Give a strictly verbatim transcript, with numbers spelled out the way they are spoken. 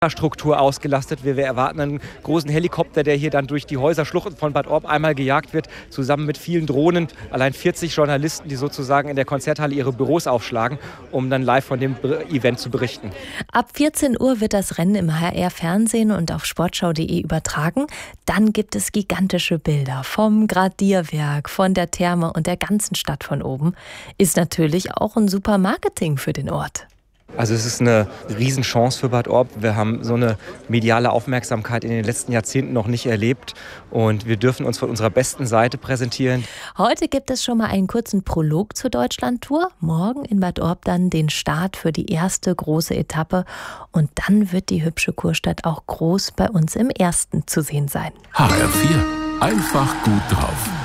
Struktur ausgelastet. Wir, wir erwarten einen großen Helikopter, der hier dann durch die Häuserschluchten von Bad Orb einmal gejagt wird, zusammen mit vielen Drohnen. Allein vierzig Journalisten, die sozusagen in der Konzerthalle ihre Büros aufschlagen, um dann live von dem Event zu berichten. Ab vierzehn Uhr wird das Rennen im H R-Fernsehen und auf sportschau punkt de übertragen. Dann gibt es gigantische Bilder vom Gradierwerk, von der Therme und der ganzen Stadt von oben. Ist natürlich auch ein super Marketing für den Ort. Also es ist eine Riesenchance für Bad Orb. Wir haben so eine mediale Aufmerksamkeit in den letzten Jahrzehnten noch nicht erlebt und wir dürfen uns von unserer besten Seite präsentieren. Heute gibt es schon mal einen kurzen Prolog zur Deutschlandtour. Morgen in Bad Orb dann den Start für die erste große Etappe und dann wird die hübsche Kurstadt auch groß bei uns im Ersten zu sehen sein. H R vier. Einfach gut drauf.